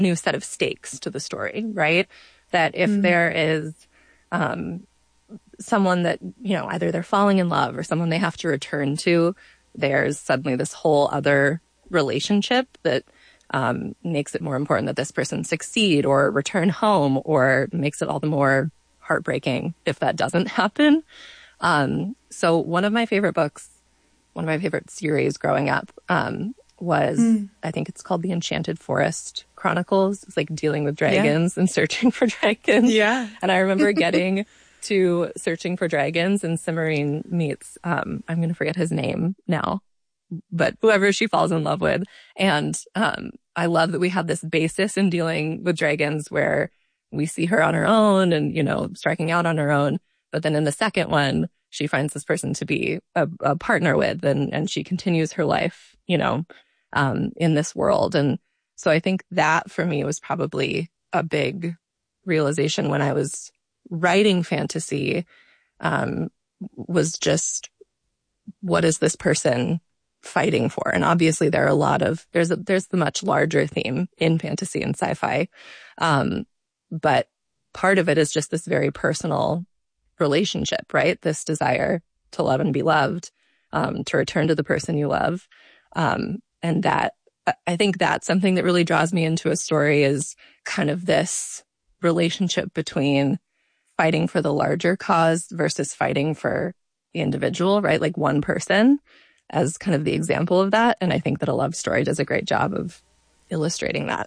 new set of stakes to the story, right? That if there is someone that, either they're falling in love or someone they have to return to, there's suddenly this whole other relationship that makes it more important that this person succeed or return home, or makes it all the more heartbreaking if that doesn't happen. So one of my favorite series growing up was, I think it's called The Enchanted Forest Chronicles. It's like dealing with dragons and searching for dragons. Yeah. And I remember getting to Searching for Dragons, and Cimarine meets, I'm going to forget his name now, but whoever she falls in love with. And I love that we have this basis in dealing with dragons where we see her on her own and, striking out on her own. But then in the second one, she finds this person to be a partner with, and she continues her life, in this world. And so I think that for me was probably a big realization when I was writing fantasy, was just, what is this person fighting for? And obviously there are there's the much larger theme in fantasy and sci-fi. But part of it is just this very personal relationship, right? This desire to love and be loved, to return to the person you love. And that, I think that's something that really draws me into a story, is kind of this relationship between fighting for the larger cause versus fighting for the individual, right? Like one person as kind of the example of that. And I think that a love story does a great job of illustrating that.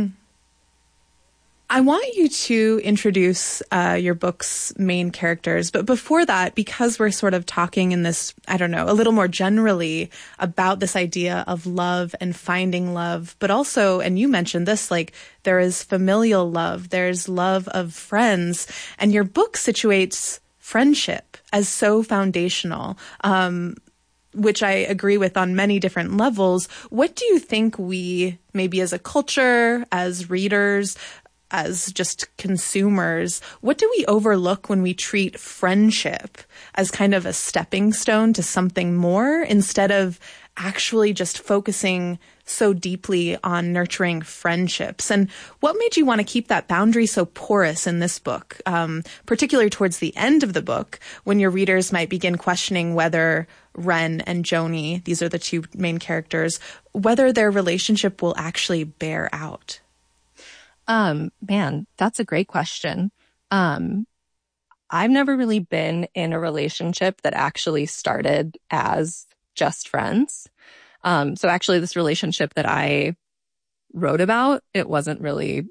I want you to introduce your book's main characters. But before that, because we're sort of talking in this, a little more generally about this idea of love and finding love, but also, and you mentioned this, like there is familial love, there's love of friends, and your book situates friendship as so foundational, which I agree with on many different levels. What do you think we, maybe as a culture, as readers, as just consumers, what do we overlook when we treat friendship as kind of a stepping stone to something more, instead of actually just focusing so deeply on nurturing friendships? And what made you want to keep that boundary so porous in this book, particularly towards the end of the book, when your readers might begin questioning whether Ren and Joni, these are the two main characters, whether their relationship will actually bear out? Man, that's a great question. I've never really been in a relationship that actually started as just friends. So actually this relationship that I wrote about, it wasn't really,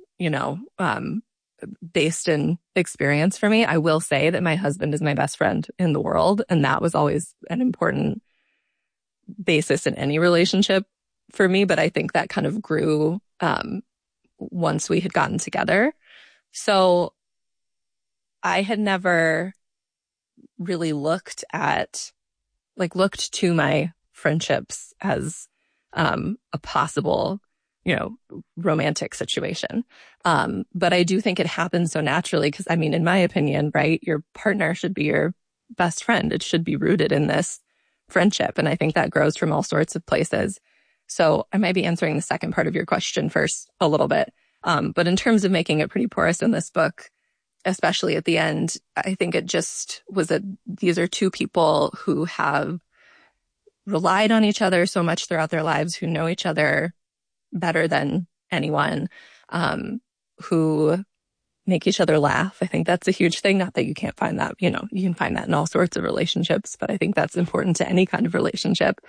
based in experience for me. I will say that my husband is my best friend in the world, and that was always an important basis in any relationship for me. But I think that kind of grew, once we had gotten together. So I had never really looked to my friendships as a possible, romantic situation. But I do think it happens so naturally because, in my opinion, right, your partner should be your best friend. It should be rooted in this friendship. And I think that grows from all sorts of places. So I might be answering the second part of your question first a little bit. But in terms of making it pretty porous in this book, especially at the end, I think it just was these are two people who have relied on each other so much throughout their lives, who know each other better than anyone, who make each other laugh. I think that's a huge thing. Not that you can't find that, you can find that in all sorts of relationships, but I think that's important to any kind of relationship.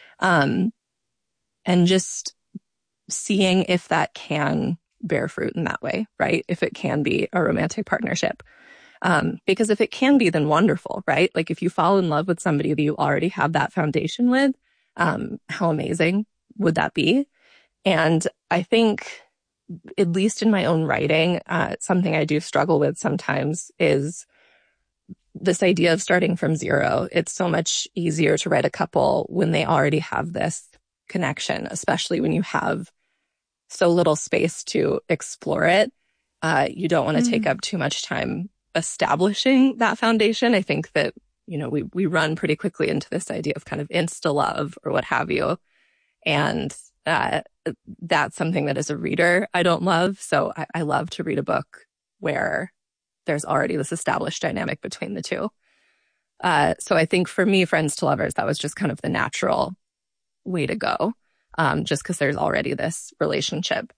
And just seeing if that can bear fruit in that way, right? If it can be a romantic partnership. Because if it can be, then wonderful, right? Like if you fall in love with somebody that you already have that foundation with, how amazing would that be? And I think, at least in my own writing, something I do struggle with sometimes is this idea of starting from zero. It's so much easier to write a couple when they already have this connection, especially when you have so little space to explore it. You don't want to take up too much time establishing that foundation. I think that, we run pretty quickly into this idea of kind of insta love or what have you. And that's something that as a reader, I don't love. So I love to read a book where there's already this established dynamic between the two. So I think for me, Friends to Lovers, that was just kind of the natural way to go, just because there's already this relationship.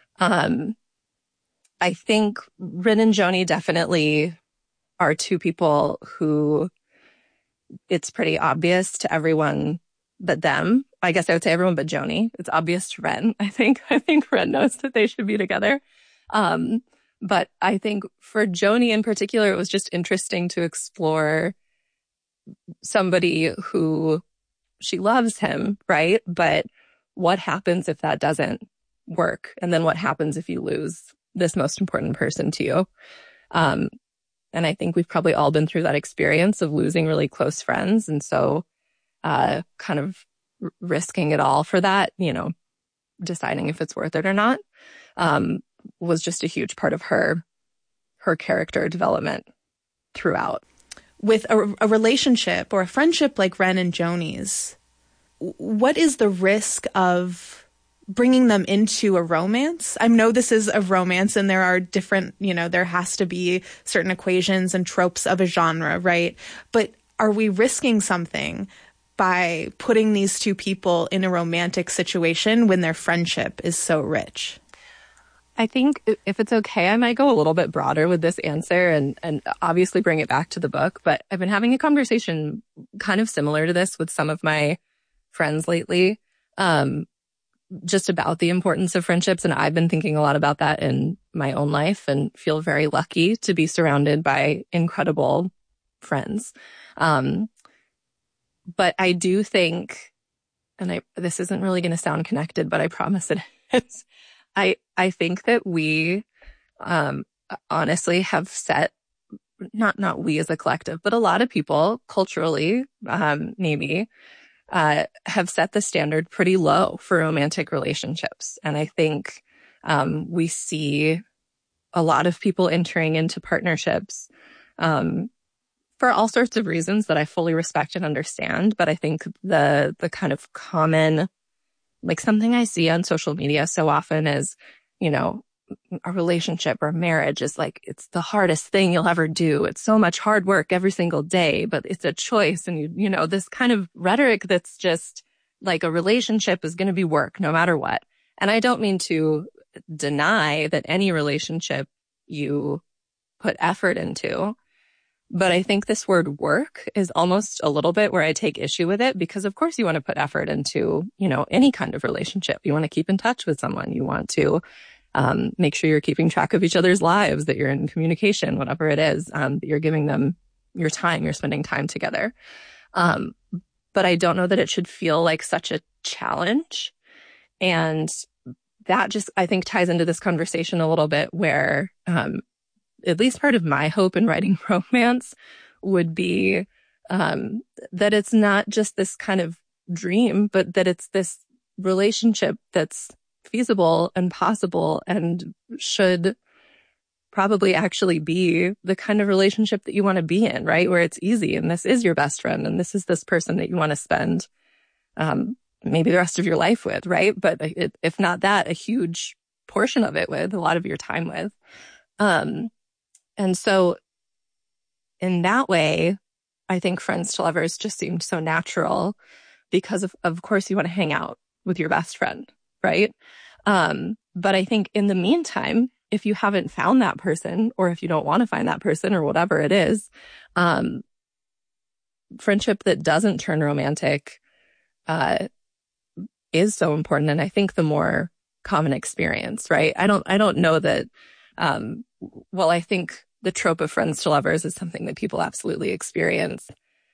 I think Rin and Joni definitely are two people who it's pretty obvious to everyone but them. I guess I would say everyone but Joni. It's obvious to Ren. I think Ren knows that they should be together. But I think for Joni in particular, it was just interesting to explore somebody who she loves him, right? But what happens if that doesn't work? And then what happens if you lose this most important person to you? And I think we've probably all been through that experience of losing really close friends. And so kind of risking it all for that, deciding if it's worth it or not, was just a huge part of her character development throughout. With a relationship or a friendship like Ren and Joni's, what is the risk of bringing them into a romance? I know this is a romance and there are different, there has to be certain equations and tropes of a genre, right? But are we risking something by putting these two people in a romantic situation when their friendship is so rich? I think if it's okay, I might go a little bit broader with this answer and obviously bring it back to the book. But I've been having a conversation kind of similar to this with some of my friends lately, just about the importance of friendships. And I've been thinking a lot about that in my own life and feel very lucky to be surrounded by incredible friends. But I do think, and this isn't really going to sound connected, but I promise it is. I think that we, honestly have set, not we as a collective, but a lot of people culturally, maybe, have set the standard pretty low for romantic relationships. And I think, we see a lot of people entering into partnerships, for all sorts of reasons that I fully respect and understand. But I think the kind of common, like something I see on social media so often is, a relationship or marriage is like, it's the hardest thing you'll ever do. It's so much hard work every single day, but it's a choice. And this kind of rhetoric that's just like a relationship is going to be work no matter what. And I don't mean to deny that any relationship you put effort into, but I think this word work is almost a little bit where I take issue with it, because of course you want to put effort into, any kind of relationship. You want to keep in touch with someone. You want to make sure you're keeping track of each other's lives, that you're in communication, whatever it is, that you're giving them your time, you're spending time together. But I don't know that it should feel like such a challenge. And that just, I think, ties into this conversation a little bit where, at least part of my hope in writing romance would be that it's not just this kind of dream, but that it's this relationship that's feasible and possible and should probably actually be the kind of relationship that you want to be in, right? Where it's easy and this is your best friend and this is this person that you want to spend maybe the rest of your life with, right? But if not that, a huge portion of it with, a lot of your time with. And so in that way, I think Friends to Lovers just seemed so natural because of course you want to hang out with your best friend, right? But I think in the meantime, if you haven't found that person or if you don't want to find that person or whatever it is, friendship that doesn't turn romantic, is so important. And I think the more common experience, right? I don't know that, I think the trope of Friends to Lovers is something that people absolutely experience.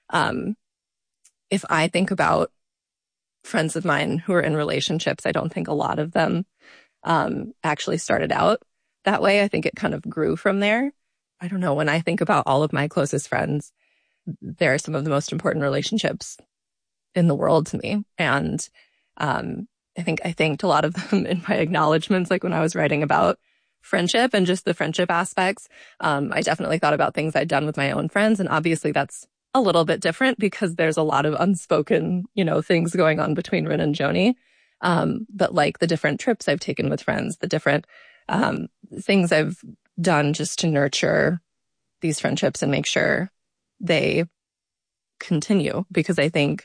If I think about friends of mine who are in relationships, I don't think a lot of them actually started out that way. I think it kind of grew from there. I don't know. When I think about all of my closest friends, they're some of the most important relationships in the world to me. And I think I thanked a lot of them in my acknowledgments, like when I was writing about friendship and just the friendship aspects. I definitely thought about things I'd done with my own friends. And obviously that's a little bit different because there's a lot of unspoken, things going on between Rin and Joni. But like the different trips I've taken with friends, the different things I've done just to nurture these friendships and make sure they continue. Because I think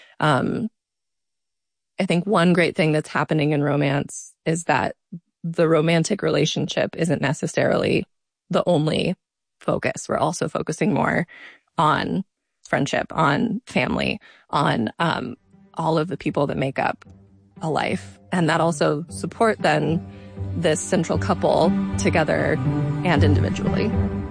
one great thing that's happening in romance is that the romantic relationship isn't necessarily the only focus. We're also focusing more on friendship, on family, on all of the people that make up a life. And that also support then this central couple together and individually.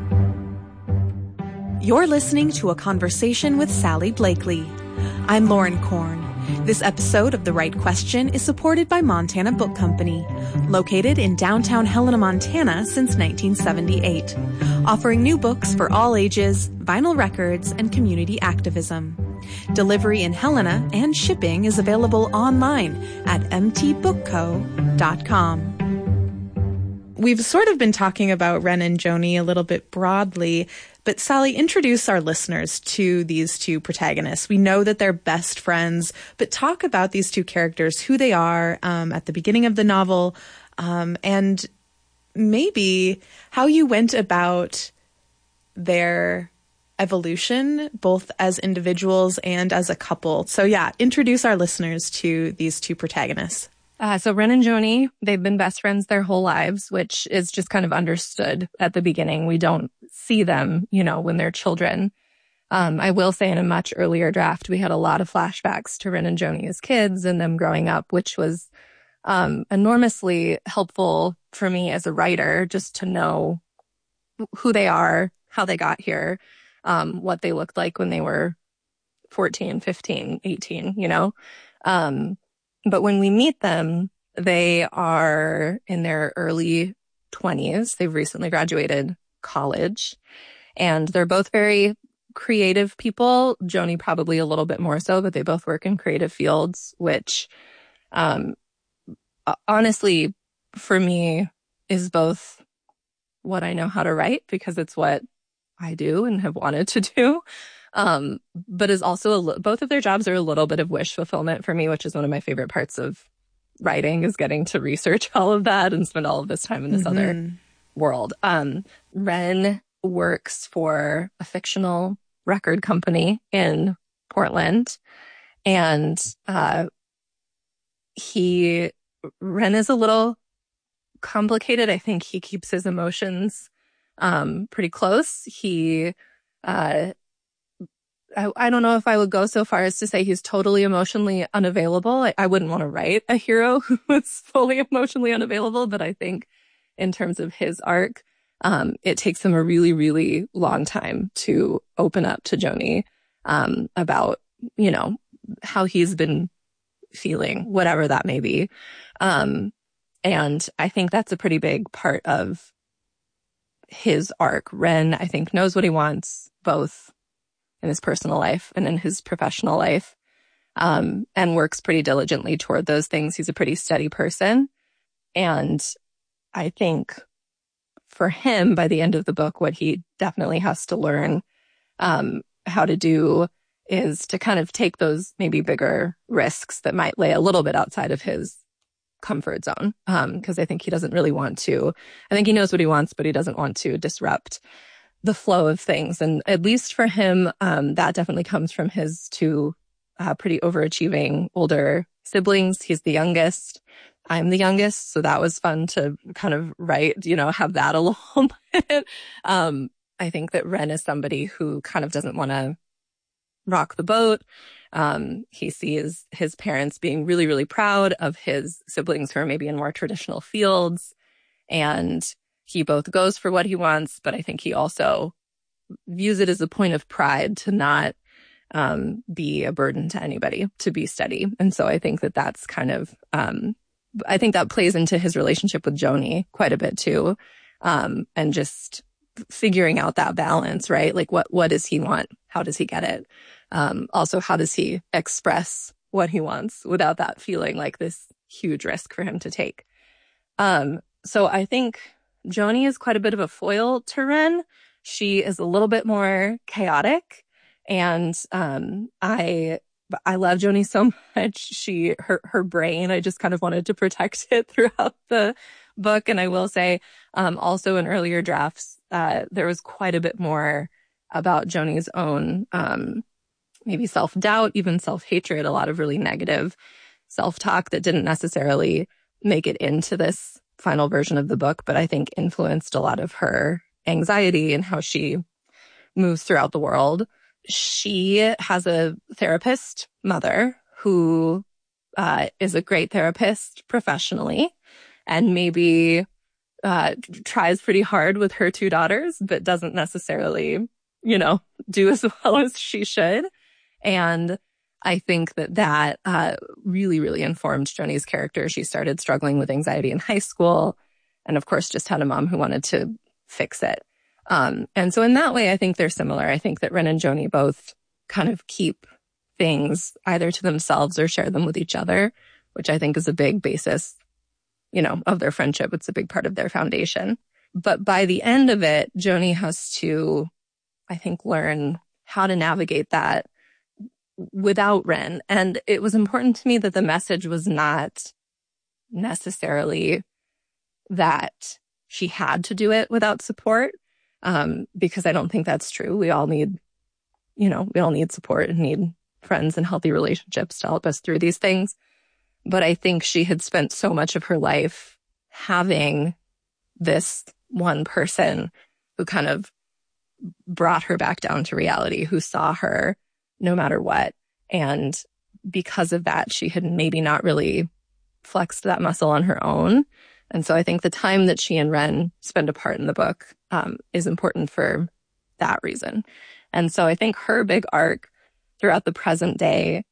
You're listening to a conversation with Sally Blakely. I'm Lauren Korn. This episode of The Right Question is supported by Montana Book Company, located in downtown Helena, Montana since 1978, offering new books for all ages, vinyl records, and community activism. Delivery in Helena and shipping is available online at mtbookco.com. We've sort of been talking about Ren and Joni a little bit broadly, but Sally, introduce our listeners to these two protagonists. We know that they're best friends, but talk about these two characters, who they are at the beginning of the novel, and maybe how you went about their evolution, both as individuals and as a couple. So yeah, introduce our listeners to these two protagonists. So Ren and Joni, they've been best friends their whole lives, which is just kind of understood at the beginning. We don't see them, when they're children. I will say in a much earlier draft, we had a lot of flashbacks to Ren and Joni as kids and them growing up, which was enormously helpful for me as a writer, just to know who they are, how they got here, what they looked like when they were 14, 15, 18, But when we meet them, they are in their early 20s. They've recently graduated college, and they're both very creative people. Joni probably a little bit more so, but they both work in creative fields, which honestly, for me, is both what I know how to write, because it's what I do and have wanted to do. But is also both of their jobs are a little bit of wish fulfillment for me, which is one of my favorite parts of writing, is getting to research all of that and spend all of this time in this other world. Ren works for a fictional record company in Portland, and Ren is a little complicated. I think he keeps his emotions pretty close. I don't know if I would go so far as to say he's totally emotionally unavailable. I wouldn't want to write a hero who is fully emotionally unavailable, but I think in terms of his arc, it takes him a really, really long time to open up to Joni about, how he's been feeling, whatever that may be. And I think that's a pretty big part of his arc. Ren, I think, knows what he wants, both in his personal life and in his professional life, and works pretty diligently toward those things. He's a pretty steady person. And I think for him, by the end of the book, what he definitely has to learn how to do is to kind of take those maybe bigger risks that might lay a little bit outside of his comfort zone. Because I think he doesn't really want to. I think he knows what he wants, but he doesn't want to disrupt the flow of things. And at least for him, that definitely comes from his two pretty overachieving older siblings. He's the youngest. I'm the youngest. So that was fun to kind of write, have that a little bit. I think that Ren is somebody who kind of doesn't want to rock the boat. He sees his parents being really, really proud of his siblings who are maybe in more traditional fields. And he both goes for what he wants, but I think he also views it as a point of pride to not be a burden to anybody, to be steady. And so I think that that's kind of, I think that plays into his relationship with Joni quite a bit too. And just figuring out that balance, right? Like what does he want? How does he get it? Also, how does he express what he wants without that feeling like this huge risk for him to take? So I think Joni is quite a bit of a foil to Ren. She is a little bit more chaotic. And I but I love Joni so much. Her brain, I just kind of wanted to protect it throughout the book. And I will say, also in earlier drafts, there was quite a bit more about Joni's own, maybe self-doubt, even self-hatred, a lot of really negative self-talk that didn't necessarily make it into this final version of the book, but I think influenced a lot of her anxiety and how she moves throughout the world. She has a therapist mother who is a great therapist professionally and maybe tries pretty hard with her two daughters, but doesn't necessarily, do as well as she should. And I think that really, really informed Joni's character. She started struggling with anxiety in high school and, of course, just had a mom who wanted to fix it. And so in that way, I think they're similar. I think that Wren and Joni both kind of keep things either to themselves or share them with each other, which I think is a big basis, of their friendship. It's a big part of their foundation. But by the end of it, Joni has to, I think, learn how to navigate that without Wren. And it was important to me that the message was not necessarily that she had to do it without support, because I don't think that's true. We all need support and need friends and healthy relationships to help us through these things. But I think she had spent so much of her life having this one person who kind of brought her back down to reality, who saw her no matter what. And because of that, she had maybe not really flexed that muscle on her own. And so I think the time that she and Wren spend apart in the book is important for that reason. And so I think her big arc throughout the present day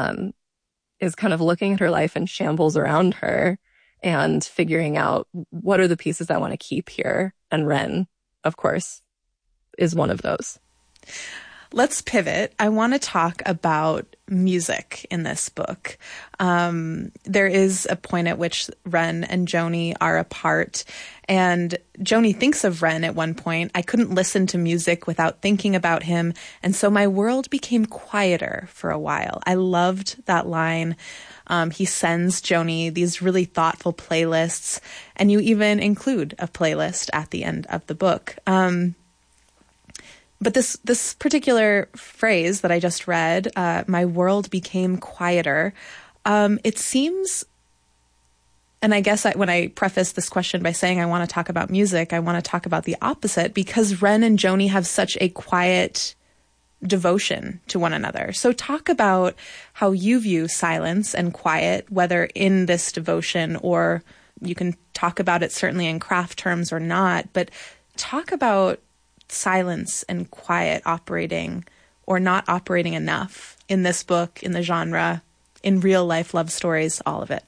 is kind of looking at her life in shambles around her and figuring out what are the pieces I want to keep here. And Wren, of course, is one of those. Let's pivot. I want to talk about music in this book. There is a point at which Wren and Joni are apart, and Joni thinks of Wren at one point. I couldn't listen to music without thinking about him, and so my world became quieter for a while. I loved that line. He sends Joni these really thoughtful playlists, and you even include a playlist at the end of the book. But this particular phrase that I just read, my world became quieter, it seems, and I guess when I preface this question by saying I want to talk about music, I want to talk about the opposite, because Wren and Joni have such a quiet devotion to one another. So talk about how you view silence and quiet, whether in this devotion, or you can talk about it certainly in craft terms or not, but talk about silence and quiet operating or not operating enough in this book, in the genre, in real life love stories, all of it.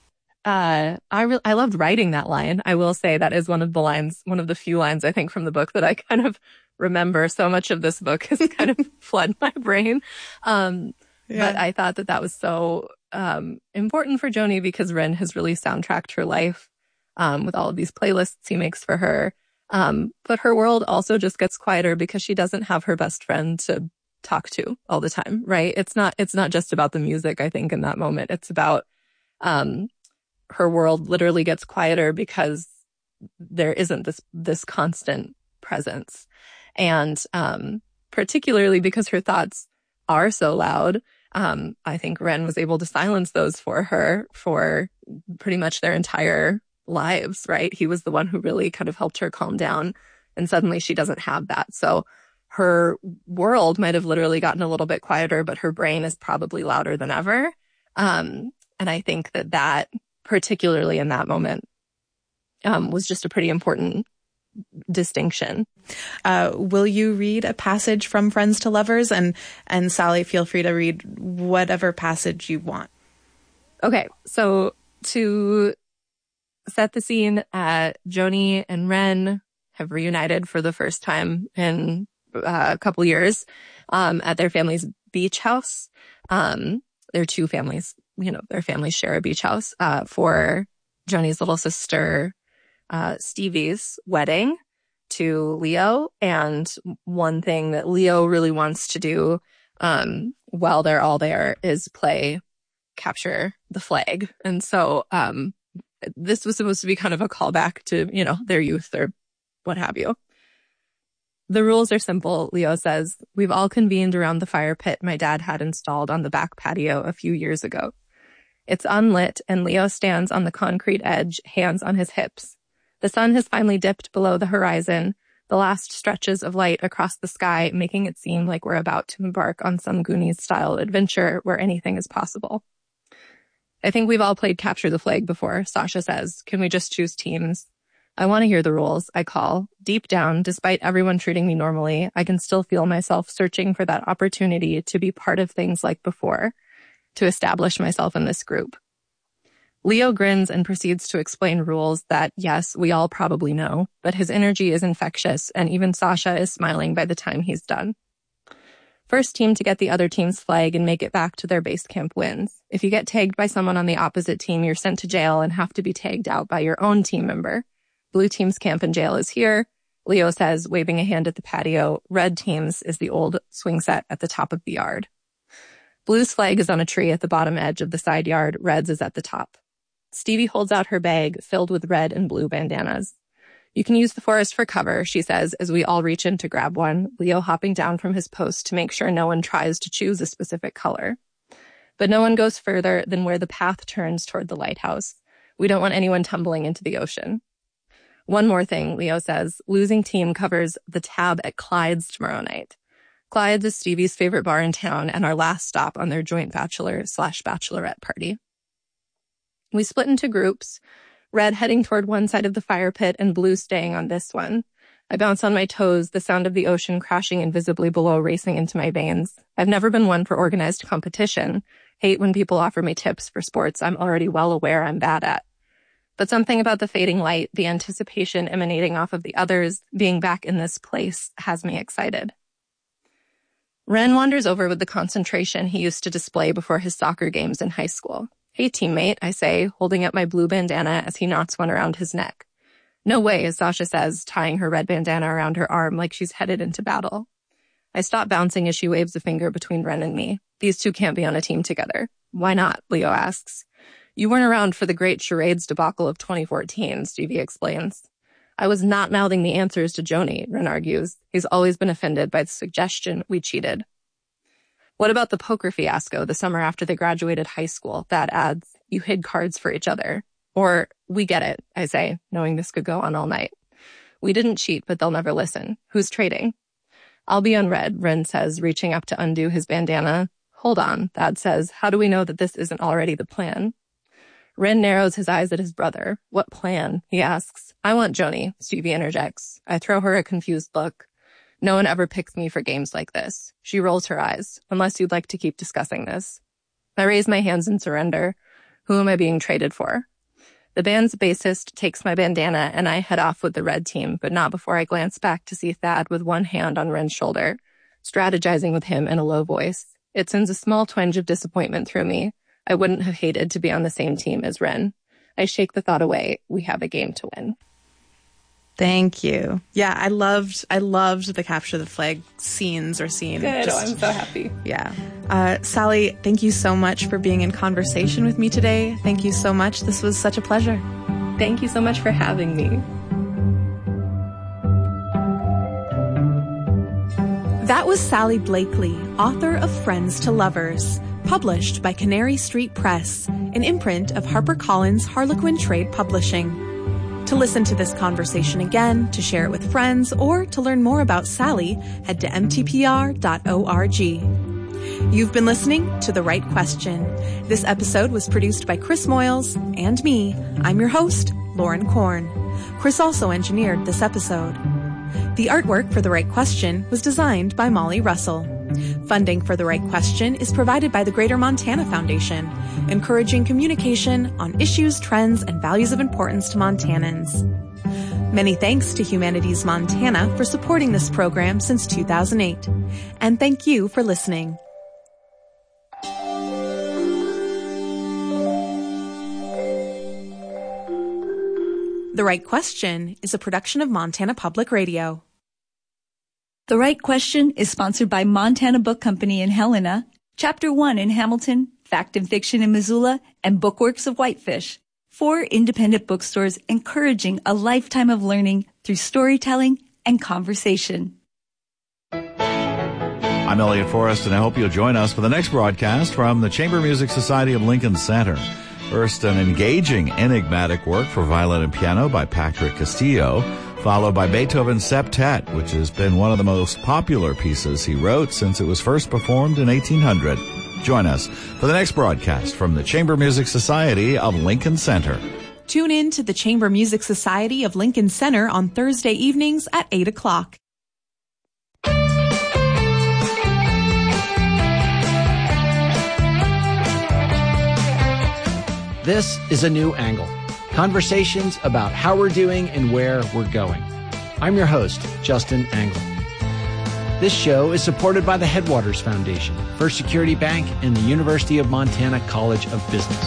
I loved writing that line. I will say that is one of the few lines I think from the book that I kind of remember. So much of this book has kind of flooded my brain. But I thought that was so important for Joni because Wren has really soundtracked her life with all of these playlists he makes for her. But her world also just gets quieter because she doesn't have her best friend to talk to all the time, right? It's not just about the music, I think, in that moment. It's about, her world literally gets quieter because there isn't this constant presence. And, particularly because her thoughts are so loud, I think Wren was able to silence those for her for pretty much their entire lives, right? He was the one who really kind of helped her calm down, and suddenly she doesn't have that. So her world might have literally gotten a little bit quieter, but her brain is probably louder than ever. And I think that particularly in that moment was just a pretty important distinction. Will you read a passage from Friends to Lovers? And Sally, feel free to read whatever passage you want. Okay, so to set the scene, Joni and Wren have reunited for the first time in a couple years at their family's beach house. Their two families, their families share a beach house for Joni's little sister Stevie's wedding to Leo. And one thing that Leo really wants to do while they're all there is play Capture the Flag. And so this was supposed to be kind of a callback to, their youth or what have you. The rules are simple, Leo says. We've all convened around the fire pit my dad had installed on the back patio a few years ago. It's unlit, and Leo stands on the concrete edge, hands on his hips. The sun has finally dipped below the horizon, the last stretches of light across the sky making it seem like we're about to embark on some Goonies-style adventure where anything is possible. I think we've all played Capture the Flag before, Sasha says. Can we just choose teams? I want to hear the rules, I call. Deep down, despite everyone treating me normally, I can still feel myself searching for that opportunity to be part of things like before, to establish myself in this group. Leo grins and proceeds to explain rules that, yes, we all probably know, but his energy is infectious, and even Sasha is smiling by the time he's done. First team to get the other team's flag and make it back to their base camp wins. If you get tagged by someone on the opposite team, you're sent to jail and have to be tagged out by your own team member. Blue team's camp and jail is here, Leo says, waving a hand at the patio. Red team's is the old swing set at the top of the yard. Blue's flag is on a tree at the bottom edge of the side yard. Red's is at the top. Stevie holds out her bag filled with red and blue bandanas. You can use the forest for cover, she says, as we all reach in to grab one, Leo hopping down from his post to make sure no one tries to choose a specific color. But no one goes further than where the path turns toward the lighthouse. We don't want anyone tumbling into the ocean. One more thing, Leo says. Losing team covers the tab at Clyde's tomorrow night. Clyde's is Stevie's favorite bar in town and our last stop on their joint bachelor/bachelorette party. We split into groups, Red heading toward one side of the fire pit and Blue staying on this one. I bounce on my toes, the sound of the ocean crashing invisibly below racing into my veins. I've never been one for organized competition. Hate when people offer me tips for sports I'm already well aware I'm bad at. But something about the fading light, the anticipation emanating off of the others, being back in this place has me excited. Ren wanders over with the concentration he used to display before his soccer games in high school. Hey, teammate, I say, holding up my blue bandana as he knots one around his neck. No way, as Sasha says, tying her red bandana around her arm like she's headed into battle. I stop bouncing as she waves a finger between Ren and me. These two can't be on a team together. Why not? Leo asks. You weren't around for the great charades debacle of 2014, Stevie explains. I was not mouthing the answers to Joni, Ren argues. He's always been offended by the suggestion we cheated. What about the poker fiasco the summer after they graduated high school? Thad adds, you hid cards for each other. Or, we get it, I say, knowing this could go on all night. We didn't cheat, but they'll never listen. Who's trading? I'll be on red, Ren says, reaching up to undo his bandana. Hold on, Thad says. How do we know that this isn't already the plan? Ren narrows his eyes at his brother. What plan? He asks. I want Joni, Stevie interjects. I throw her a confused look. No one ever picks me for games like this. She rolls her eyes. Unless you'd like to keep discussing this. I raise my hands in surrender. Who am I being traded for? The band's bassist takes my bandana and I head off with the red team, but not before I glance back to see Thad with one hand on Ren's shoulder, strategizing with him in a low voice. It sends a small twinge of disappointment through me. I wouldn't have hated to be on the same team as Ren. I shake the thought away. We have a game to win. Thank you. Yeah, I loved the Capture the Flag scene. Good. I'm so happy. Yeah. Sally, thank you so much for being in conversation with me today. Thank you so much. This was such a pleasure. Thank you so much for having me. That was Sally Blakely, author of Friends to Lovers, published by Canary Street Press, an imprint of HarperCollins Harlequin Trade Publishing. To listen to this conversation again, to share it with friends, or to learn more about Sally, head to mtpr.org. You've been listening to The Right Question. This episode was produced by Chris Moyles and me. I'm your host, Lauren Korn. Chris also engineered this episode. The artwork for The Right Question was designed by Molly Russell. Funding for The Right Question is provided by the Greater Montana Foundation, encouraging communication on issues, trends, and values of importance to Montanans. Many thanks to Humanities Montana for supporting this program since 2008. And thank you for listening. The Right Question is a production of Montana Public Radio. The Right Question is sponsored by Montana Book Company in Helena, Chapter 1 in Hamilton, Fact and Fiction in Missoula, and Bookworks of Whitefish. 4 independent bookstores encouraging a lifetime of learning through storytelling and conversation. I'm Elliot Forrest, and I hope you'll join us for the next broadcast from the Chamber Music Society of Lincoln Center. First, an engaging, enigmatic work for violin and piano by Patrick Castillo, followed by Beethoven's Septet, which has been one of the most popular pieces he wrote since it was first performed in 1800. Join us for the next broadcast from the Chamber Music Society of Lincoln Center. Tune in to the Chamber Music Society of Lincoln Center on Thursday evenings at 8 o'clock. This is A New Angle. Conversations about how we're doing and where we're going. I'm your host, Justin Angle. This show is supported by the Headwaters Foundation, First Security Bank, and the University of Montana College of Business.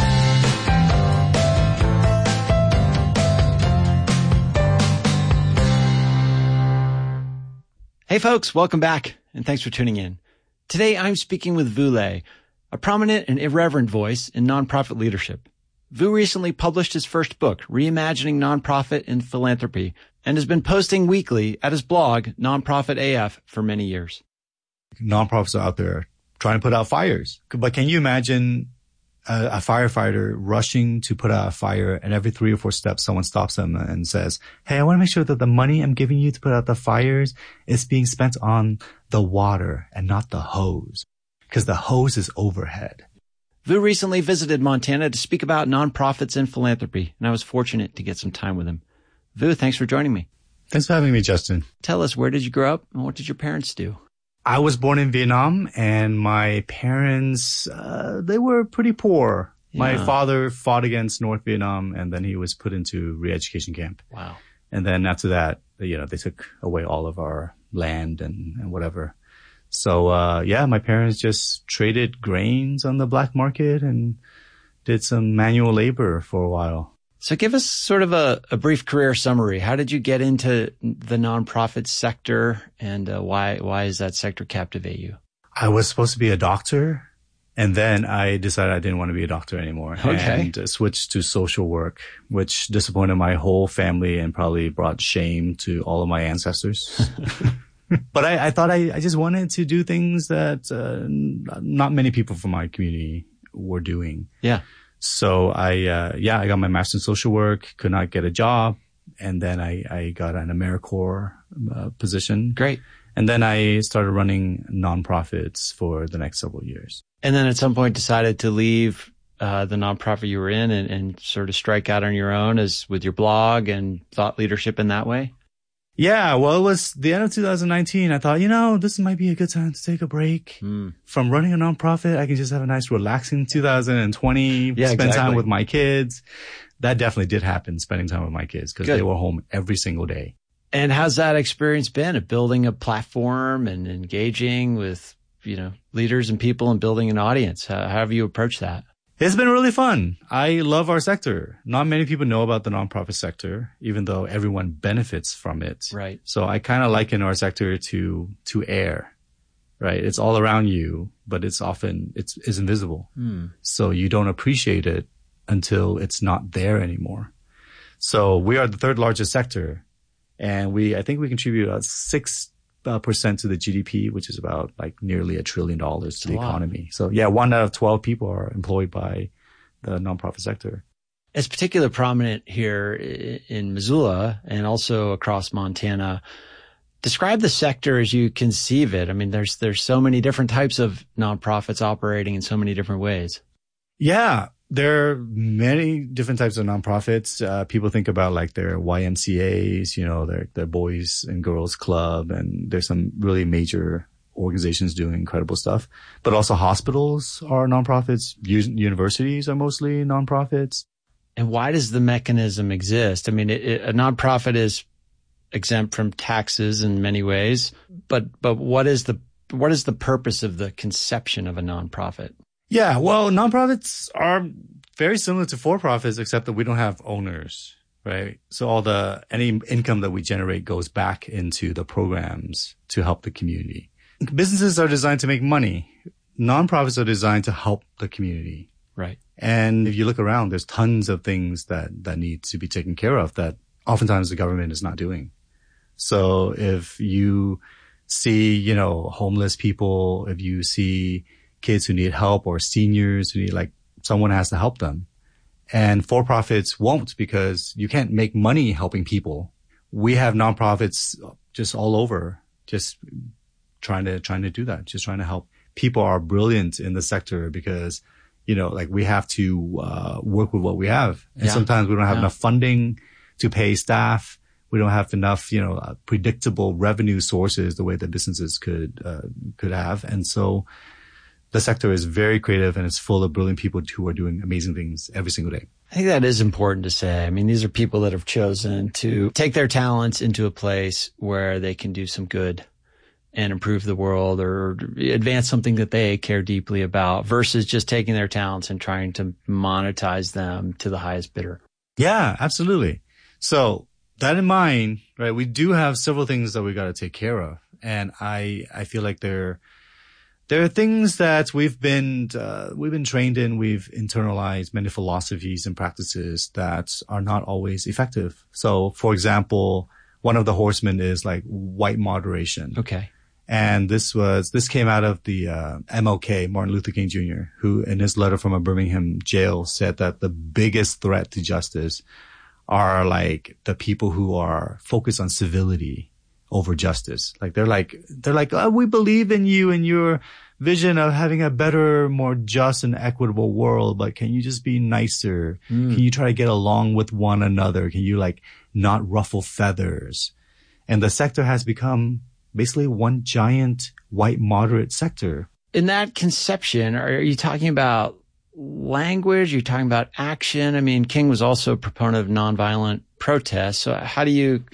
Hey folks, welcome back, and thanks for tuning in. Today I'm speaking with Vu Le, a prominent and irreverent voice in nonprofit leadership. Vu recently published his first book, Reimagining Nonprofit and Philanthropy, and has been posting weekly at his blog, Nonprofit AF, for many years. Nonprofits are out there trying to put out fires. But can you imagine a firefighter rushing to put out a fire, and every 3 or 4 steps someone stops them and says, hey, I want to make sure that the money I'm giving you to put out the fires is being spent on the water and not the hose, because the hose is overhead. Vu recently visited Montana to speak about nonprofits and philanthropy, and I was fortunate to get some time with him. Vu, thanks for joining me. Thanks for having me, Justin. Tell us, where did you grow up and what did your parents do? I was born in Vietnam, and my parents, they were pretty poor. Yeah. My father fought against North Vietnam, and then he was put into re-education camp. Wow. And then after that, they took away all of our land and whatever. So, my parents just traded grains on the black market and did some manual labor for a while. So give us sort of a brief career summary. How did you get into the nonprofit sector, and why does that sector captivate you? I was supposed to be a doctor, and then I decided I didn't want to be a doctor anymore. Okay. And switched to social work, which disappointed my whole family and probably brought shame to all of my ancestors. But I thought I just wanted to do things that not many people from my community were doing. Yeah. So I got my master's in social work, could not get a job. And then I got an AmeriCorps position. Great. And then I started running nonprofits for the next several years. And then at some point decided to leave the nonprofit you were in and sort of strike out on your own as with your blog and thought leadership in that way? Yeah, well, it was the end of 2019. I thought, this might be a good time to take a break from running a nonprofit. I can just have a nice relaxing 2020, spend time with my kids. That definitely did happen, spending time with my kids, because they were home every single day. And how's that experience been of building a platform and engaging with, leaders and people and building an audience? How have you approached that? It's been really fun. I love our sector. Not many people know about the nonprofit sector, even though everyone benefits from it. Right. So I kind of liken our sector to air, right? It's all around you, but it's invisible. So you don't appreciate it until it's not there anymore. So we are the 3rd largest sector, and I think we contribute 6% to the GDP, which is about nearly $1 trillion to the economy. So 1 out of 12 people are employed by the nonprofit sector. It's particularly prominent here in Missoula and also across Montana. Describe the sector as you conceive it. I mean, there's so many different types of nonprofits operating in so many different ways. Yeah. There are many different types of nonprofits. People think about their YMCAs, their Boys and Girls Club, and there's some really major organizations doing incredible stuff. But also hospitals are nonprofits. Universities are mostly nonprofits. And why does the mechanism exist? I mean, a nonprofit is exempt from taxes in many ways, but what is the purpose of the conception of a nonprofit? Yeah, well, nonprofits are very similar to for-profits, except that we don't have owners, right? So any income that we generate goes back into the programs to help the community. Businesses are designed to make money. nonprofits are designed to help the community. Right. And if you look around, there's tons of things that need to be taken care of that oftentimes the government is not doing. So if you see, you know, homeless people, if you see kids who need help or seniors who need, like, someone has to help them. And for-profits won't, because you can't make money helping people. We have nonprofits just all over, just trying to do that, just trying to help. People are brilliant in the sector because, you know, like, we have to work with what we have. And sometimes we don't have enough funding to pay staff. We don't have enough, you know, predictable revenue sources the way that businesses could have. And so the sector is very creative, and it's full of brilliant people who are doing amazing things every single day. I think that is important to say. I mean, these are people that have chosen to take their talents into a place where they can do some good and improve the world or advance something that they care deeply about, versus just taking their talents and trying to monetize them to the highest bidder. Yeah, absolutely. So that in mind, right, we do have several things that we got to take care of. And I feel like there are things that we've been trained in. We've internalized many philosophies and practices that are not always effective. So, for example, one of the horsemen is like white moderation. Okay. And this came out of the MLK, Martin Luther King Jr., who in his letter from a Birmingham jail said that the biggest threat to justice are like the people who are focused on civility over justice. Like they're like, oh, we believe in you and your vision of having a better, more just and equitable world, but can you just be nicer? Can you try to get along with one another? Can you like not ruffle feathers? And the sector has become basically one giant white moderate sector. In that conception, are you talking about language? Are you talking about action? I mean, King was also a proponent of nonviolent protest. So how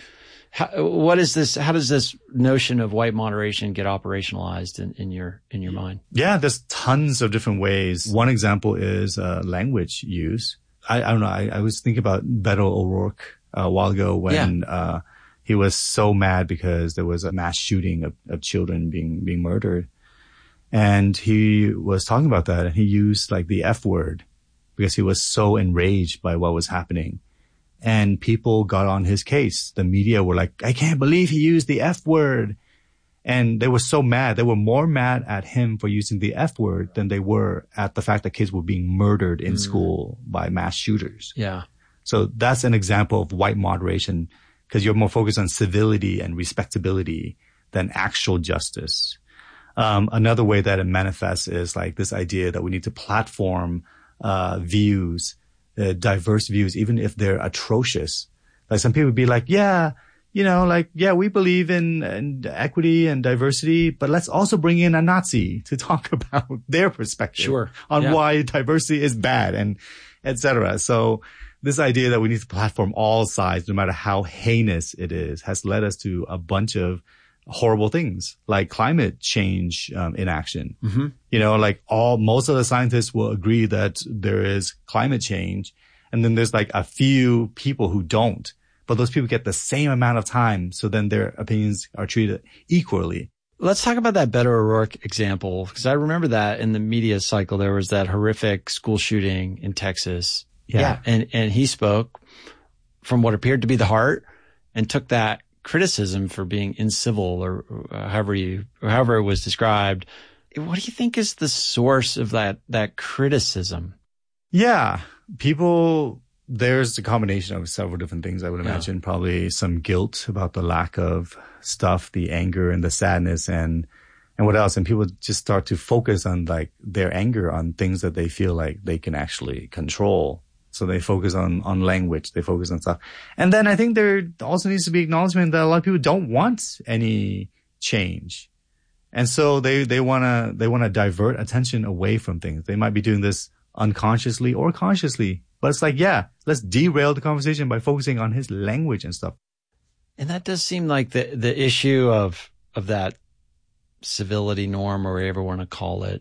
does this notion of white moderation get operationalized in your mind? Yeah, there's tons of different ways. One example is language use. I don't know. I was thinking about Beto O'Rourke a while ago when he was so mad because there was a mass shooting of children being murdered. And he was talking about that, and he used like the F word because he was so enraged by what was happening. And people got on his case. The media were like, I can't believe he used the F word. And they were so mad. They were more mad at him for using the F word than they were at the fact that kids were being murdered in school by mass shooters. Yeah. So that's an example of white moderation, because you're more focused on civility and respectability than actual justice. Another way that it manifests is like this idea that we need to platform views, diverse views, even if they're atrocious. Like some people would be like, yeah, you know, like, yeah, we believe in equity and diversity, but let's also bring in a Nazi to talk about their perspective on why diversity is bad and et cetera. So this idea that we need to platform all sides, no matter how heinous it is, has led us to a bunch of horrible things like climate change inaction. Mm-hmm. You know, like most of the scientists will agree that there is climate change. And then there's like a few people who don't, but those people get the same amount of time. So then their opinions are treated equally. Let's talk about that Beto O'Rourke example, because I remember that in the media cycle, there was that horrific school shooting in Texas. Yeah. And he spoke from what appeared to be the heart and took that criticism for being incivil or however it was described. What do you think is the source of that criticism? Yeah. There's a combination of several different things, I would imagine. Probably some guilt about the lack of stuff, the anger and the sadness and what else. And people just start to focus on like their anger on things that they feel like they can actually control. So they focus on language, they focus on stuff. And then I think there also needs to be acknowledgement that a lot of people don't want any change. And so they want to divert attention away from things. They might be doing this unconsciously or consciously, but it's like, yeah, let's derail the conversation by focusing on his language and stuff. And that does seem like the issue of that civility norm, or whatever you want to call it,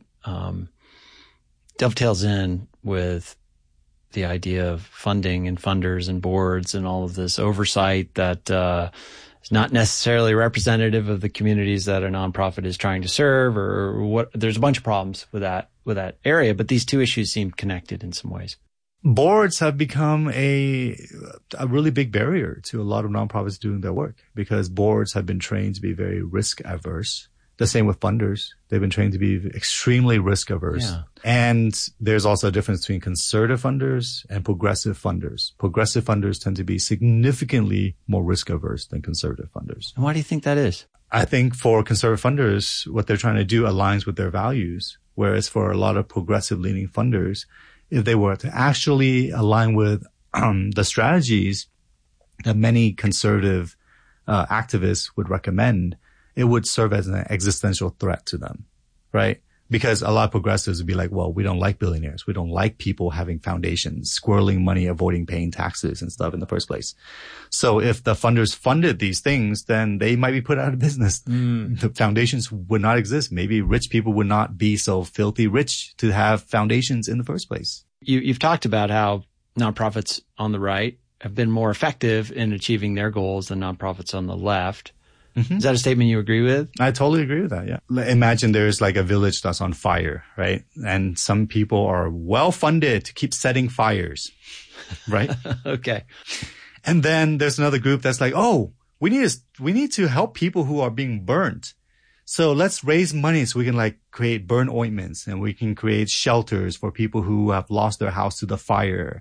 dovetails in with the idea of funding and funders and boards and all of this oversight that It's not necessarily representative of the communities that a nonprofit is trying to serve, or what. There's a bunch of problems with that area, but these two issues seem connected in some ways. Boards have become a really big barrier to a lot of nonprofits doing their work, because boards have been trained to be very risk averse. The same with funders. They've been trained to be extremely risk averse. Yeah. And there's also a difference between conservative funders and progressive funders. Progressive funders tend to be significantly more risk averse than conservative funders. And why do you think that is? I think for conservative funders, what they're trying to do aligns with their values. Whereas for a lot of progressive leaning funders, if they were to actually align with the strategies that many conservative activists would recommend, it would serve as an existential threat to them, right? Because a lot of progressives would be like, well, we don't like billionaires. We don't like people having foundations, squirreling money, avoiding paying taxes and stuff in the first place. So if the funders funded these things, then they might be put out of business. The foundations would not exist. Maybe rich people would not be so filthy rich to have foundations in the first place. You've talked about how nonprofits on the right have been more effective in achieving their goals than nonprofits on the left. Mm-hmm. Is that a statement you agree with? I totally agree with that, yeah. Imagine there's like a village that's on fire, right? And some people are well funded to keep setting fires, right? Okay. And then there's another group that's like, oh, we need to help people who are being burnt. So let's raise money so we can like create burn ointments, and we can create shelters for people who have lost their house to the fire.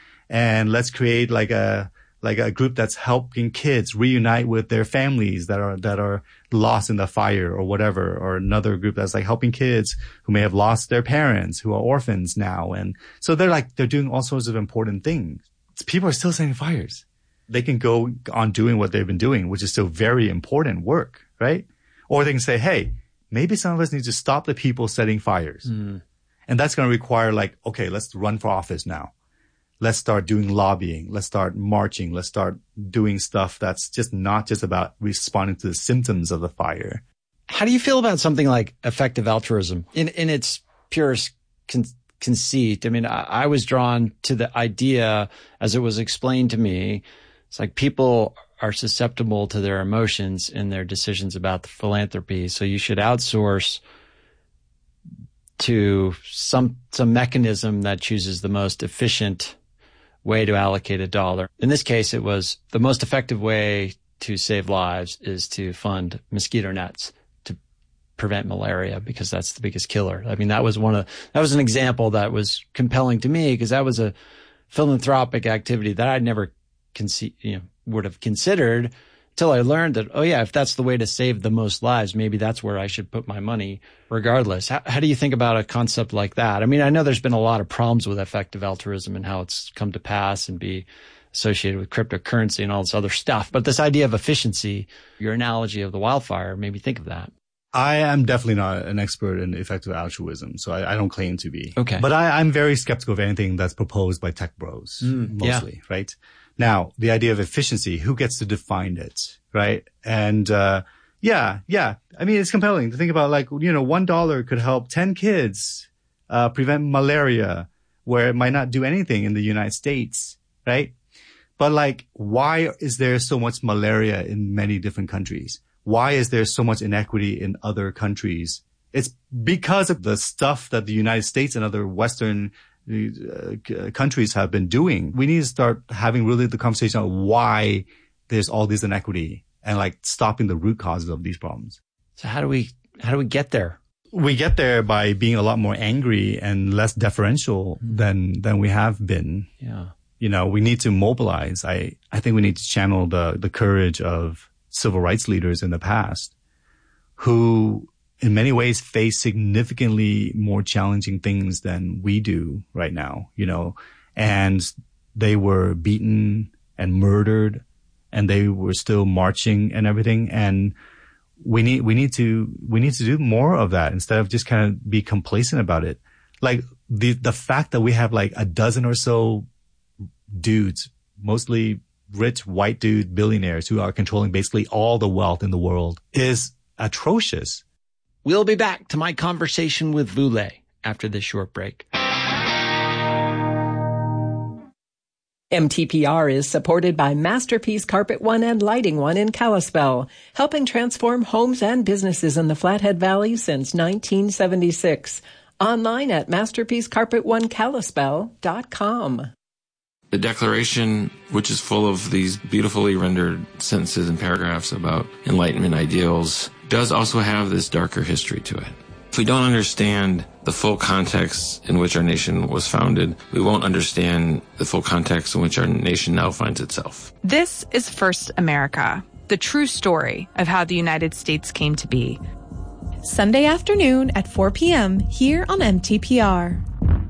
And let's create like a group that's helping kids reunite with their families that are lost in the fire or whatever, or another group that's like helping kids who may have lost their parents, who are orphans now. And so they're doing all sorts of important things. People are still setting fires. They can go on doing what they've been doing, which is still very important work, right? Or they can say, hey, maybe some of us need to stop the people setting fires. And that's going to require like, okay, let's run for office now. Let's start doing lobbying. Let's start marching. Let's start doing stuff that's just not just about responding to the symptoms of the fire. How do you feel about something like effective altruism in its purest conceit? I mean, I was drawn to the idea as it was explained to me. It's like people are susceptible to their emotions in their decisions about the philanthropy. So you should outsource to some mechanism that chooses the most efficient way to allocate a dollar. In this case, it was the most effective way to save lives is to fund mosquito nets to prevent malaria, because that's the biggest killer. I mean, that was an example that was compelling to me, because that was a philanthropic activity that I'd never would have considered until I learned that, oh yeah, if that's the way to save the most lives, maybe that's where I should put my money regardless. How do you think about a concept like that? I mean, I know there's been a lot of problems with effective altruism and how it's come to pass and be associated with cryptocurrency and all this other stuff. But this idea of efficiency, your analogy of the wildfire made me think of that. I am definitely not an expert in effective altruism, so I don't claim to be. Okay. But I'm very skeptical of anything that's proposed by tech bros, mostly, right? Now, the idea of efficiency, who gets to define it, right? And, yeah. I mean, it's compelling to think about, like, $1 could help 10 kids, prevent malaria, where it might not do anything in the United States, right? But like, why is there so much malaria in many different countries? Why is there so much inequity in other countries? It's because of the stuff that the United States and other Western countries have been doing. We need to start having really the conversation on why there's all this inequity and like stopping the root causes of these problems. So how do we get there? We get there by being a lot more angry and less deferential than we have been. Yeah. We need to mobilize. I think we need to channel the courage of civil rights leaders in the past who in many ways face significantly more challenging things than we do right now, and they were beaten and murdered and they were still marching and everything. And we need to do more of that instead of just kind of be complacent about it. Like the fact that we have like a dozen or so dudes, mostly rich white dude billionaires who are controlling basically all the wealth in the world is atrocious. We'll be back to my conversation with Vu Le after this short break. MTPR is supported by Masterpiece Carpet One and Lighting One in Kalispell, helping transform homes and businesses in the Flathead Valley since 1976. Online at masterpiececarpetoneKalispell.com. The Declaration, which is full of these beautifully rendered sentences and paragraphs about Enlightenment ideals, does also have this darker history to it. If we don't understand the full context in which our nation was founded, we won't understand the full context in which our nation now finds itself. This is First America, the true story of how the United States came to be. Sunday afternoon at 4 p.m. here on MTPR.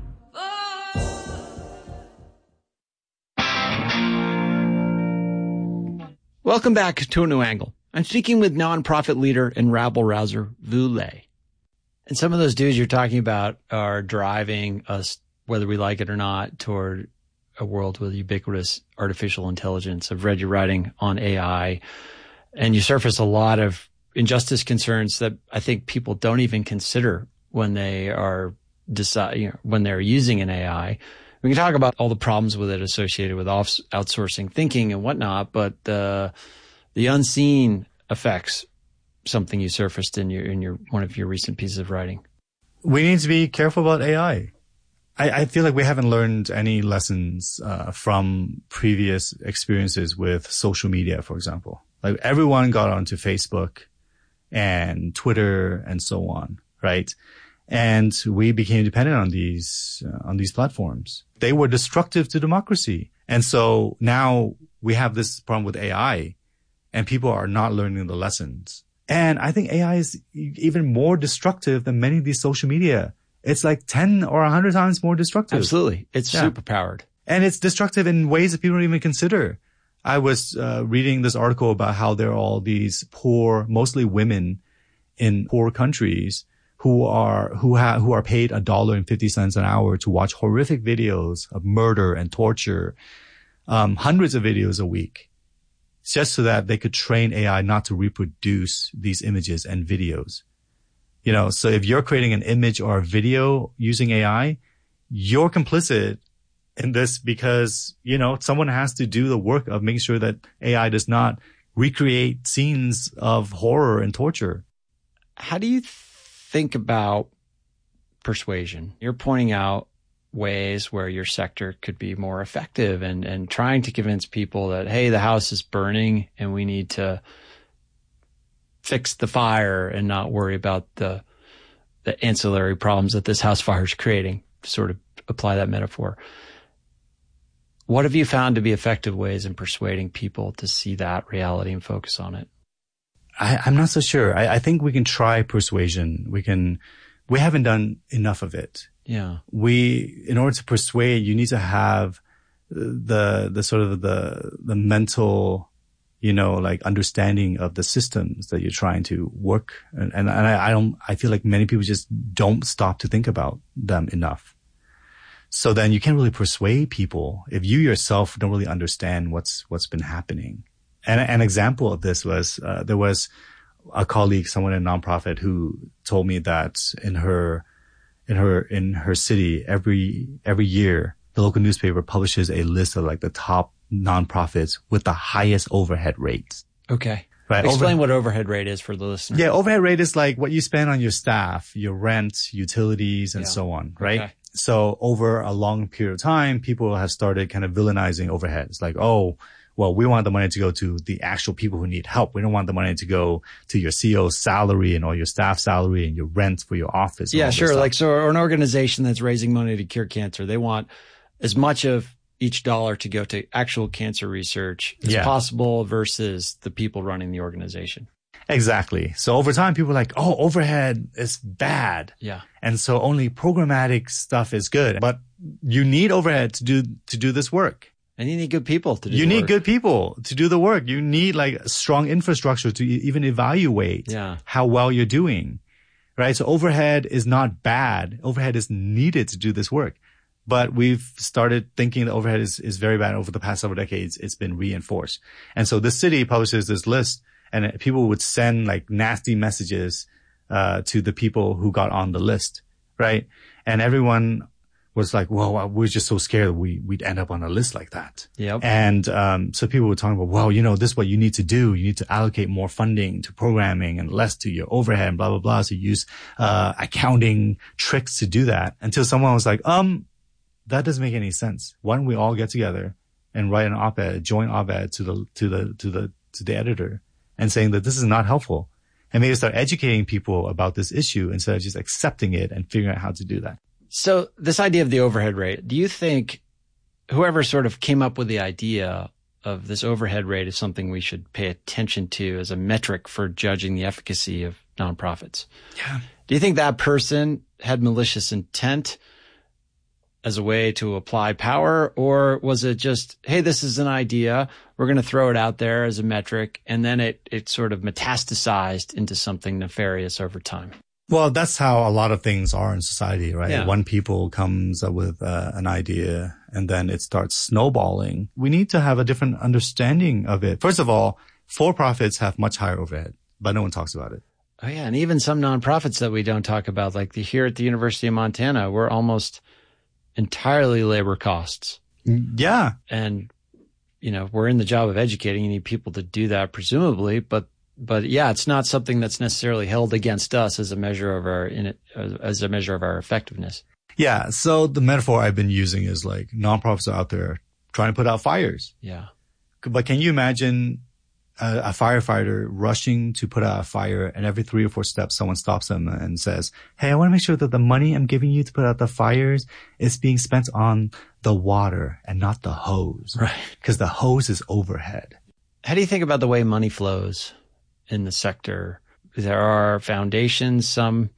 Welcome back to A New Angle. I'm speaking with nonprofit leader and rabble-rouser Vu Le. And some of those dudes you're talking about are driving us, whether we like it or not, toward a world with ubiquitous artificial intelligence. I've read your writing on AI, and you surface a lot of injustice concerns that I think people don't even consider when they are when they're using an AI. We can talk about all the problems with it associated with outsourcing thinking and whatnot, but the unseen effects, something you surfaced in your one of your recent pieces of writing. We need to be careful about AI. I feel like we haven't learned any lessons from previous experiences with social media, for example. Like everyone got onto Facebook and Twitter and so on, right? And we became dependent on these platforms. They were destructive to democracy. And so now we have this problem with AI, and people are not learning the lessons. And I think AI is even more destructive than many of these social media. It's like 10 or 100 times more destructive. Absolutely. It's super powered. And it's destructive in ways that people don't even consider. I was reading this article about how there are all these poor, mostly women in poor countries who are paid $1.50 an hour to watch horrific videos of murder and torture, hundreds of videos a week, just so that they could train AI not to reproduce these images and videos. You know, so if you're creating an image or a video using AI, you're complicit in this because, you know, someone has to do the work of making sure that AI does not recreate scenes of horror and torture. How do you think about persuasion? You're pointing out ways where your sector could be more effective and trying to convince people that, hey, the house is burning and we need to fix the fire and not worry about the ancillary problems that this house fire is creating, to sort of apply that metaphor. What have you found to be effective ways in persuading people to see that reality and focus on it? I'm not so sure. I think we can try persuasion. We haven't done enough of it. Yeah. In order to persuade, you need to have the sort of the mental, you know, like understanding of the systems that you're trying to work. And I feel like many people just don't stop to think about them enough. So then you can't really persuade people if you yourself don't really understand what's been happening. And an example of this was, there was a colleague, someone in a nonprofit, who told me that in her city, every year, the local newspaper publishes a list of like the top nonprofits with the highest overhead rates. Okay. Right. Explain what overhead rate is for the listener. Yeah. Overhead rate is like what you spend on your staff, your rent, utilities, and so on. Right. Okay. So over a long period of time, people have started kind of villainizing overheads. Like, oh, well, we want the money to go to the actual people who need help. We don't want the money to go to your CEO's salary and all your staff salary and your rent for your office. Yeah, sure. Like, so an organization that's raising money to cure cancer, they want as much of each dollar to go to actual cancer research as possible versus the people running the organization. Exactly. So over time, people are like, oh, overhead is bad. Yeah. And so only programmatic stuff is good. But you need overhead to do this work. And you need good people to do the work. You need good people to do the work. You need like a strong infrastructure to even evaluate how well you're doing. Right? So overhead is not bad. Overhead is needed to do this work. But we've started thinking that overhead is very bad. Over the past several decades, it's been reinforced. And so the city publishes this list, and people would send like nasty messages to the people who got on the list, right? And everyone was like, well, we're just so scared we'd end up on a list like that. Yep. And so people were talking about, well, this is what you need to do. You need to allocate more funding to programming and less to your overhead and blah, blah, blah. So use accounting tricks to do that, until someone was like, that doesn't make any sense. Why don't we all get together and write an op-ed, a joint op-ed to the editor, and saying that this is not helpful, and maybe start educating people about this issue instead of just accepting it and figuring out how to do that. So this idea of the overhead rate, do you think whoever sort of came up with the idea of this overhead rate is something we should pay attention to as a metric for judging the efficacy of nonprofits? Yeah. Do you think that person had malicious intent as a way to apply power, or was it just, hey, this is an idea, we're going to throw it out there as a metric, and then it sort of metastasized into something nefarious over time? Well, that's how a lot of things are in society, right? Yeah. One people comes up with an idea, and then it starts snowballing. We need to have a different understanding of it. First of all, for-profits have much higher overhead, but no one talks about it. Oh yeah, and even some nonprofits that we don't talk about, like here at the University of Montana, we're almost entirely labor costs. Yeah. And, we're in the job of educating. You need people to do that, presumably. But yeah, it's not something that's necessarily held against us as a measure of our effectiveness. Yeah. So the metaphor I've been using is like nonprofits are out there trying to put out fires. Yeah. But can you imagine a firefighter rushing to put out a fire, and every 3 or 4 steps, someone stops them and says, hey, I want to make sure that the money I'm giving you to put out the fires is being spent on the water and not the hose. Right. Because the hose is overhead. How do you think about the way money flows in the sector? There are foundations, some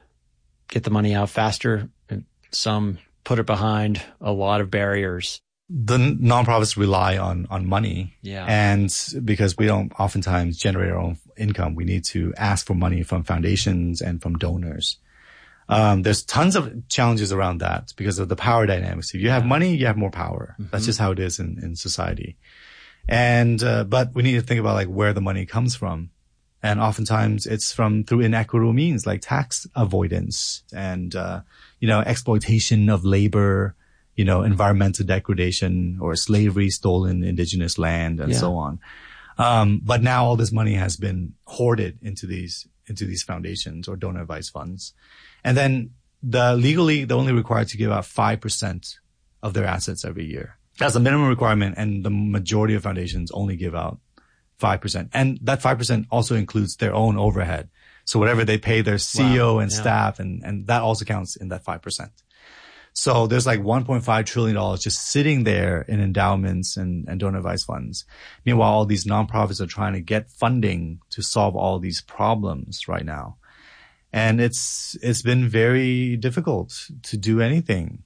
get the money out faster, and some put it behind a lot of barriers. The nonprofits rely on money. Yeah. And because we don't oftentimes generate our own income, we need to ask for money from foundations and from donors. There's tons of challenges around that because of the power dynamics. If you have money, you have more power. Mm-hmm. That's just how it is in society. And, but we need to think about like where the money comes from. And oftentimes it's through inequitable means like tax avoidance and, exploitation of labor, environmental degradation or slavery, stolen indigenous land, and so on. But now all this money has been hoarded into these foundations or donor advised funds. And then legally, they're only required to give out 5% of their assets every year. That's a minimum requirement. And the majority of foundations only give out 5%. And that 5% also includes their own overhead. So whatever they pay their CEO and staff, and that also counts in that 5%. So there's like $1.5 trillion just sitting there in endowments and donor advised funds. Meanwhile, all these nonprofits are trying to get funding to solve all these problems right now. And it's been very difficult to do anything,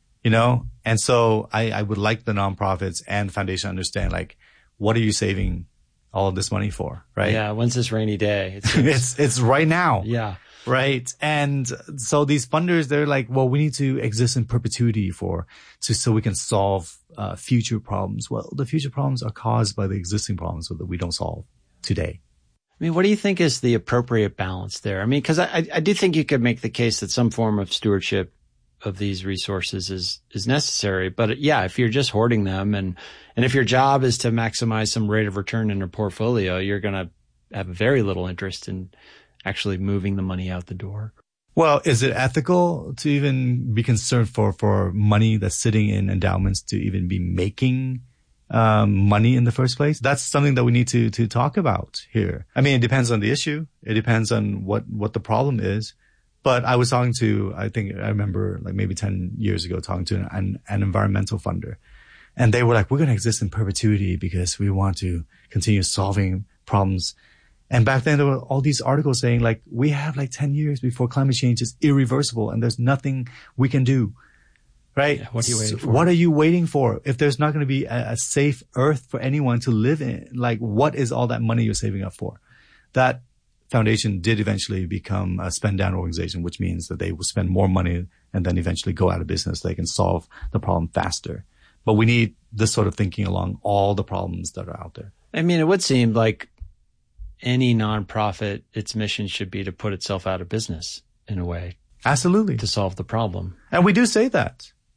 And so I would like the nonprofits and foundation to understand, like, what are you saving all of this money for, right? Yeah. When's this rainy day? It's right now. Yeah. Right. And so these funders, they're like, well, we need to exist in perpetuity so we can solve future problems. Well, the future problems are caused by the existing problems that we don't solve today. I mean, what do you think is the appropriate balance there? I mean, because I do think you could make the case that some form of stewardship of these resources is necessary. But yeah, if you're just hoarding them and if your job is to maximize some rate of return in your portfolio, you're going to have very little interest in actually moving the money out the door. Well, is it ethical to even be concerned for money that's sitting in endowments to even be making money in the first place? That's something that we need to talk about here. I mean, it depends on the issue. It depends on what the problem is. But I was talking to, I remember like maybe 10 years ago talking to an environmental funder. And they were like, we're going to exist in perpetuity because we want to continue solving problems. And back then there were all these articles saying like, we have like 10 years before climate change is irreversible and there's nothing we can do. Right? Yeah, what are you waiting for? What are you waiting for? If there's not going to be a safe earth for anyone to live in, like what is all that money you're saving up for? That foundation did eventually become a spend down organization, which means that they will spend more money and then eventually go out of business. They can solve the problem faster. But we need this sort of thinking along all the problems that are out there. I mean, it would seem like any nonprofit, its mission should be to put itself out of business in a way. Absolutely. To solve the problem. And we do say that.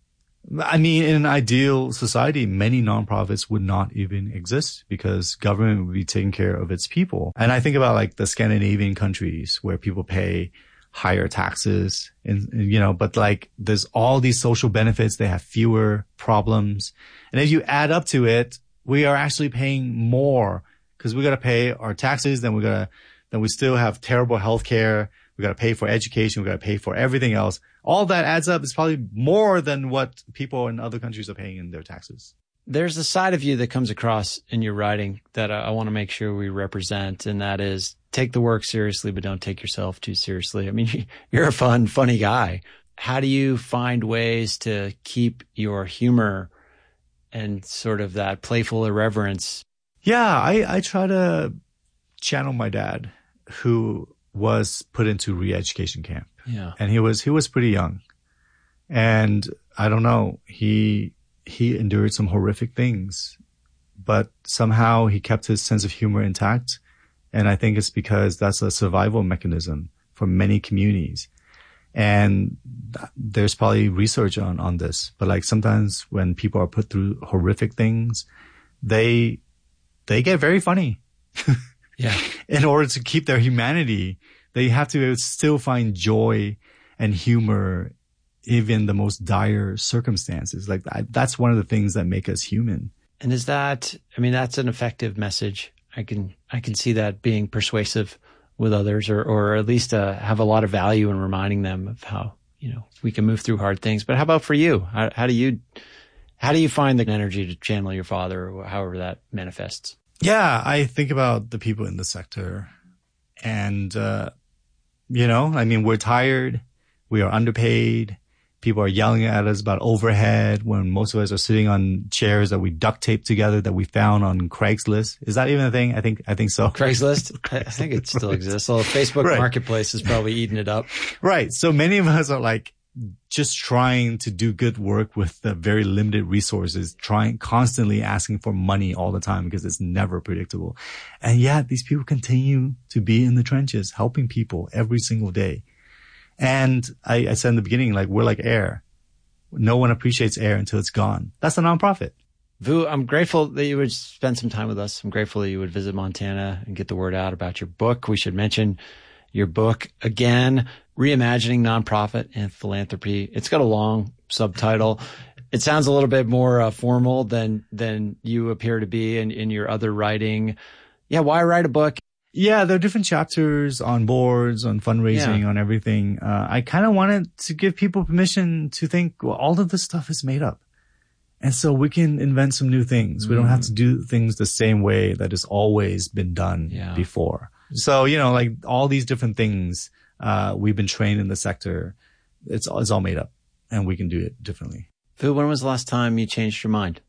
I mean, in an ideal society, many nonprofits would not even exist because government would be taking care of its people. And I think about like the Scandinavian countries where people pay higher taxes and, you know, but like there's all these social benefits. They have fewer problems. And if you add up to it, we are actually paying more because we got to pay our taxes. Then we still have terrible healthcare. We got to pay for education. We got to pay for everything else. All that adds up is probably more than what people in other countries are paying in their taxes. There's a side of you that comes across in your writing that I want to make sure we represent, and that is take the work seriously, but don't take yourself too seriously. I mean, you're a funny guy. How do you find ways to keep your humor and sort of that playful irreverence? Yeah, I try to channel my dad, who was put into re-education camp. Yeah. And he was pretty young. And I don't know, he endured some horrific things, but somehow he kept his sense of humor intact. And I think it's because that's a survival mechanism for many communities. And there's probably research on this, but like sometimes when people are put through horrific things, they get very funny. Yeah. In order to keep their humanity, they have to still find joy and humor even the most dire circumstances. Like that's one of the things that make us human. And is that, I mean, that's an effective message. I can see that being persuasive with others, or at least have a lot of value in reminding them of how, you know, we can move through hard things. But how about for you? How do you find the energy to channel your father, or however that manifests? Yeah, I think about the people in the sector and, you know, I mean, we're tired. We are underpaid. People are yelling at us about overhead when most of us are sitting on chairs that we duct taped together that we found on Craigslist. Is that even a thing? I think so. Craigslist? I think it still exists. So Facebook Right. Marketplace is probably eating it up. Right. So many of us are like just trying to do good work with the very limited resources, constantly asking for money all the time because it's never predictable. And yet these people continue to be in the trenches, helping people every single day. And I said in the beginning, like, we're like air. No one appreciates air until it's gone. That's a nonprofit. Vu, I'm grateful that you would spend some time with us. I'm grateful that you would visit Montana and get the word out about your book. We should mention your book again, Reimagining Nonprofit and Philanthropy. It's got a long subtitle. It sounds a little bit more formal than you appear to be in your other writing. Yeah, why write a book? Yeah, there are different chapters on boards, on fundraising, on everything. I kind of wanted to give people permission to think, well, all of this stuff is made up. And so we can invent some new things. We don't have to do things the same way that has always been done before. So, you know, like all these different things, we've been trained in the sector. It's all made up and we can do it differently. Vu, when was the last time you changed your mind?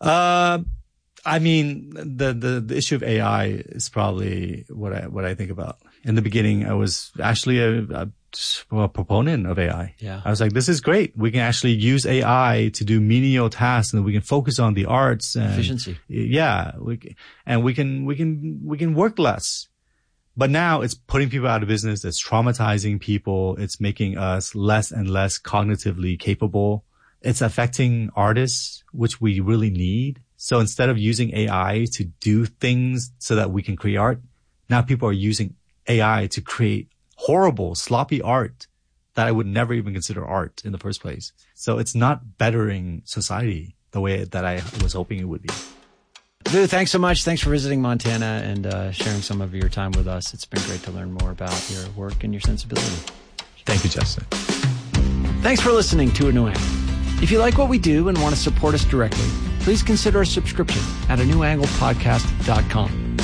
I mean, the issue of AI is probably what I think about. In the beginning, I was actually a proponent of AI. Yeah. I was like, this is great. We can actually use AI to do menial tasks and we can focus on the arts and efficiency. Yeah. We can work less. But now it's putting people out of business. It's traumatizing people. It's making us less and less cognitively capable. It's affecting artists, which we really need. So instead of using AI to do things so that we can create art, now people are using AI to create horrible, sloppy art that I would never even consider art in the first place. So it's not bettering society the way that I was hoping it would be. Vu, thanks so much. Thanks for visiting Montana and sharing some of your time with us. It's been great to learn more about your work and your sensibility. Thank you, Justin. Thanks for listening to A New Angle. If you like what we do and want to support us directly, please consider a subscription at anewanglepodcast.com.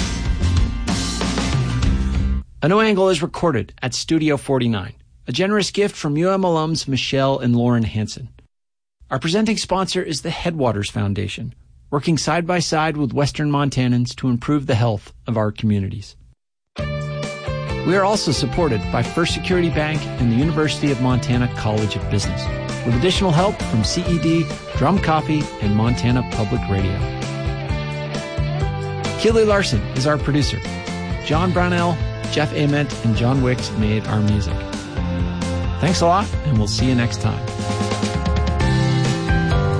A New Angle is recorded at Studio 49, a generous gift from UM alums Michelle and Lauren Hansen. Our presenting sponsor is the Headwaters Foundation, working side by side with Western Montanans to improve the health of our communities. We are also supported by First Security Bank and the University of Montana College of Business, with additional help from CED, Drum Coffee, and Montana Public Radio. Keely Larson is our producer. John Brownell, Jeff Ament, and John Wicks made our music. Thanks a lot, and we'll see you next time.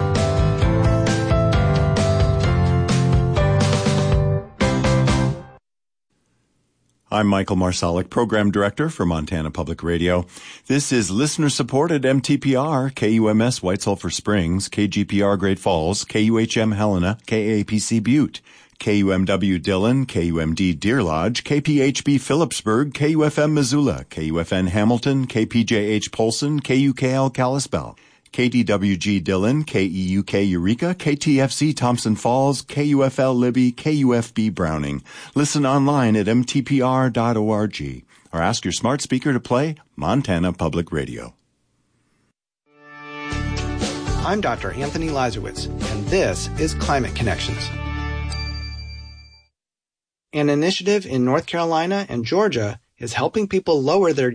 I'm Michael Marsalic, Program Director for Montana Public Radio. This is listener-supported MTPR, KUMS White Sulphur Springs, KGPR Great Falls, KUHM Helena, KAPC Butte, KUMW Dillon, KUMD Deer Lodge, KPHB Phillipsburg, KUFM Missoula, KUFN Hamilton, KPJH Polson, KUKL Kalispell, KDWG Dillon, KEUK Eureka, KTFC Thompson Falls, KUFL Libby, KUFB Browning. Listen online at mtpr.org or ask your smart speaker to play Montana Public Radio. I'm Dr. Anthony Lazarowitz, and this is Climate Connections, an initiative in North Carolina and Georgia is helping people lower their